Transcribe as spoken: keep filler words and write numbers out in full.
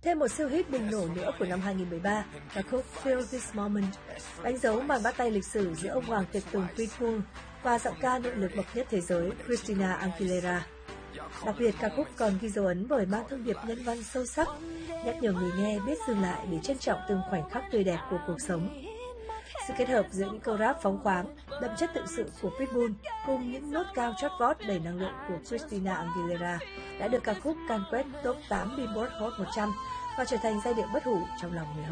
Thêm một siêu hit bùng nổ nữa của năm hai nghìn mười ba, ca khúc Feel This Moment, đánh dấu màn bắt tay lịch sử giữa ông hoàng tiệc tùng Pitbull và giọng ca nội lực bậc nhất thế giới Christina Aguilera. Đặc biệt, ca khúc còn ghi dấu ấn bởi mang thông điệp nhân văn sâu sắc, nhắc nhở người nghe biết dừng lại để trân trọng từng khoảnh khắc tươi đẹp của cuộc sống. Sự kết hợp giữa những câu rap phóng khoáng, đậm chất tự sự của Pitbull cùng những nốt cao chót vót đầy năng lượng của Christina Aguilera đã được ca khúc can quét top tám Billboard Hot một trăm và trở thành giai điệu bất hủ trong lòng người hâm mộ.